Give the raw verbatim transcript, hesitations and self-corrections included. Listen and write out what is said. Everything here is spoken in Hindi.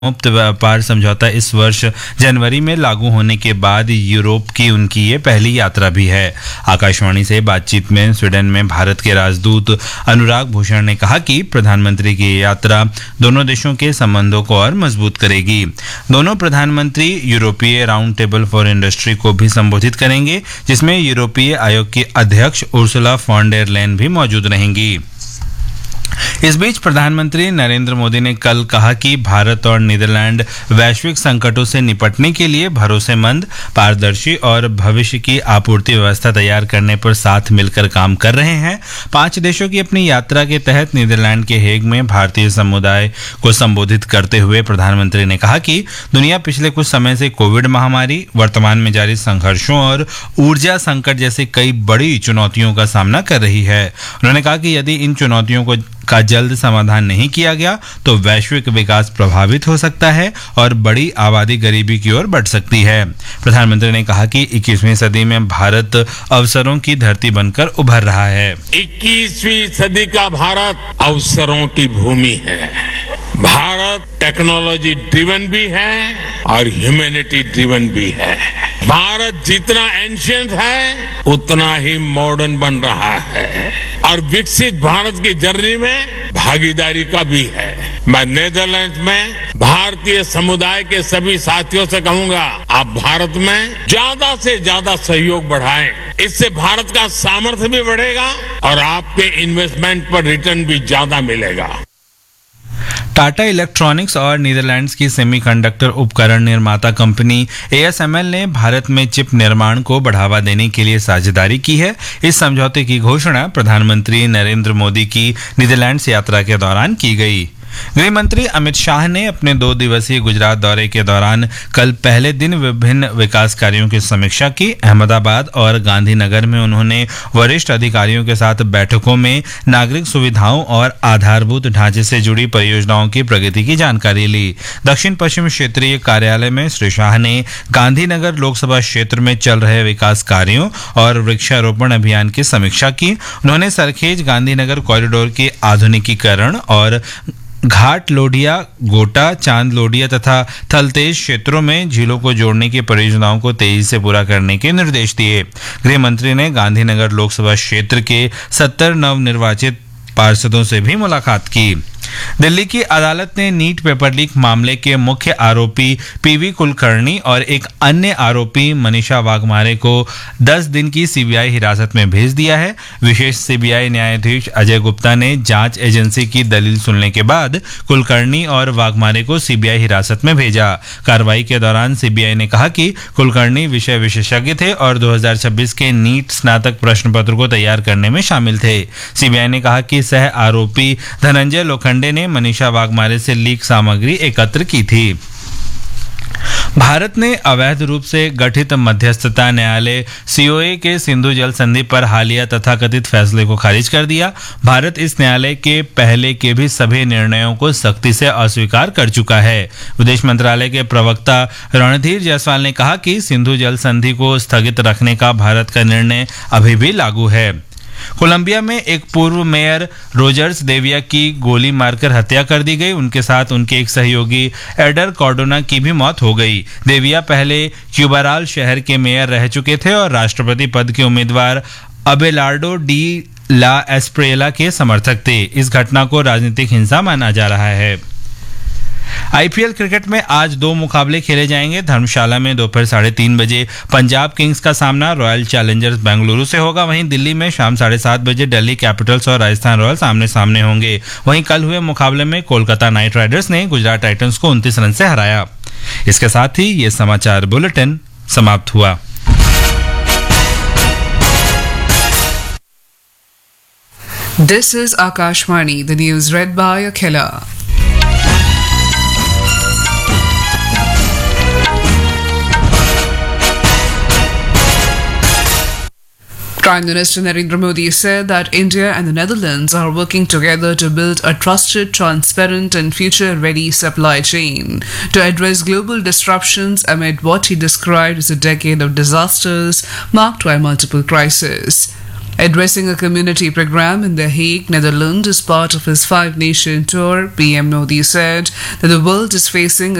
मुक्त व्यापार समझौता इस वर्ष जनवरी में लागू होने के बाद यूरोप की उनकी ये पहली यात्रा भी है। आकाशवाणी से बातचीत में स्वीडन में भारत के राजदूत अनुराग भूषण ने कहा कि प्रधानमंत्री की यात्रा दोनों देशों के संबंधों को और मजबूत करेगी। दोनों प्रधानमंत्री यूरोपीय राउंड टेबल फॉर इंडस्ट्री को भी संबोधित करेंगे, जिसमें यूरोपीय आयोग की अध्यक्ष उर्सुला फॉन डेर लेyen भी मौजूद रहेंगी। इस बीच प्रधानमंत्री नरेंद्र मोदी ने कल कहा कि भारत और नीदरलैंड वैश्विक संकटों से निपटने के लिए भरोसेमंद, पारदर्शी और भविष्य की आपूर्ति व्यवस्था तैयार करने पर साथ मिलकर काम कर रहे हैं। पांच देशों की अपनी यात्रा के तहत नीदरलैंड के हेग में भारतीय समुदाय को संबोधित करते हुए प्रधानमंत्री ने कहा कि दुनिया पिछले कुछ समय से कोविड महामारी, वर्तमान में जारी संघर्षों और ऊर्जा संकट जैसी कई बड़ी चुनौतियों का सामना कर रही है। उन्होंने कहा कि यदि इन चुनौतियों को का जल्द समाधान नहीं किया गया तो वैश्विक विकास प्रभावित हो सकता है और बड़ी आबादी गरीबी की ओर बढ़ सकती है। प्रधानमंत्री ने कहा कि इक्कीसवीं सदी में भारत अवसरों की धरती बनकर उभर रहा है। इक्कीसवीं सदी का भारत अवसरों की भूमि है। भारत टेक्नोलॉजी ड्रिवन भी है और ह्यूमैनिटी ड्रिवन भी है। भारत जितना एंशिएंट है उतना ही मॉडर्न बन रहा है और विकसित भारत की जर्नी में भागीदारी का भी है। मैं नीदरलैंड में भारतीय समुदाय के सभी साथियों से कहूंगा, आप भारत में ज्यादा से ज्यादा सहयोग बढ़ाएं। इससे भारत का सामर्थ्य भी बढ़ेगा और आपके इन्वेस्टमेंट पर रिटर्न भी ज्यादा मिलेगा। टाटा इलेक्ट्रॉनिक्स और नीदरलैंड्स की सेमीकंडक्टर उपकरण निर्माता company A S M L ने भारत में चिप निर्माण को बढ़ावा देने के लिए साझेदारी की है। इस समझौते की घोषणा प्रधानमंत्री नरेंद्र मोदी की नीदरलैंड्स यात्रा के दौरान की गई। गृह मंत्री अमित शाह ने अपने दो दिवसीय गुजरात दौरे के दौरान कल पहले दिन विभिन्न विकास कार्यों की समीक्षा की। अहमदाबाद और गांधीनगर में उन्होंने वरिष्ठ अधिकारियों के साथ बैठकों में नागरिक सुविधाओं और आधारभूत ढांचे से जुड़ी परियोजनाओं की प्रगति की जानकारी ली। दक्षिण पश्चिम क्षेत्रीय कार्यालय में श्री शाह ने गांधीनगर लोकसभा क्षेत्र में चल रहे विकास कार्यों और वृक्षारोपण अभियान की समीक्षा की। उन्होंने सरखेज गांधीनगर कॉरिडोर के आधुनिकीकरण और घाट लोडिया, गोटा, चांद लोडिया तथा थलतेज क्षेत्रों में झीलों को जोड़ने की परियोजनाओं को तेजी से पूरा करने के निर्देश दिए। गृह मंत्री ने गांधीनगर लोकसभा क्षेत्र के सत्तर नवनिर्वाचित पार्षदों से भी मुलाकात की। दिल्ली की अदालत ने नीट पेपर लीक मामले के मुख्य आरोपी पीवी कुलकर्णी और एक अन्य आरोपी मनीषा वाघमारे को दस दिन की सीबीआई हिरासत में भेज दिया है। विशेष सीबीआई न्यायाधीश अजय गुप्ता ने जांच एजेंसी की दलील सुनने के बाद कुलकर्णी और वाघमारे को सीबीआई हिरासत में भेजा। कार्रवाई के दौरान सीबीआई ने कहा कि कुलकर्णी विषय विशेषज्ञ थे और दो हज़ार छब्बीस के नीट स्नातक प्रश्न पत्र को तैयार करने में शामिल थे। सीबीआई ने कहा कि सह आरोपी धनंजय लोखंडे ने मनीषा वाघमारे से लीक सामग्री एकत्र की थी। भारत ने अवैध रूप से गठित मध्यस्थता न्यायालय सी ओ ए के सिंधु जल संधि पर हालिया तथाकथित फैसले को खारिज कर दिया। भारत इस न्यायालय के पहले के भी सभी निर्णयों को सख्ती से अस्वीकार कर चुका है। विदेश मंत्रालय के प्रवक्ता रणधीर जायसवाल ने कहा कि सिंधु जल संधि को स्थगित रखने का भारत का निर्णय अभी भी लागू है। कोलंबिया में एक पूर्व मेयर रोजर्स देविया की गोली मारकर हत्या कर दी गई। उनके साथ उनके एक सहयोगी एडर कॉर्डोना की भी मौत हो गई। देविया पहले क्यूबाराल शहर के मेयर रह चुके थे और राष्ट्रपति पद के उम्मीदवार अबेलार्डो डी ला एस्प्रेला के समर्थक थे। इस घटना को राजनीतिक हिंसा माना जा रहा है। आई पी एल क्रिकेट में आज दो मुकाबले खेले जाएंगे। धर्मशाला में दोपहर साढ़े तीन बजे पंजाब किंग्स का सामना रॉयल चैलेंजर्स बेंगलुरु से होगा। वहीं दिल्ली में शाम साढ़े सात बजे दिल्ली कैपिटल्स और राजस्थान रॉयल्स आमने सामने होंगे। वहीं कल हुए मुकाबले में कोलकाता नाइट राइडर्स ने गुजरात टाइटंस को उनतीस रन से हराया। इसके साथ ही ये समाचार बुलेटिन समाप्त हुआ। This is Akashvani, the news read by Akhila. Prime Minister Narendra Modi said that India and the Netherlands are working together to build a trusted, transparent and future-ready supply chain to address global disruptions amid what he described as a decade of disasters marked by multiple crises. Addressing a community program in The Hague, Netherlands, as part of his five-nation tour, P M Modi said that the world is facing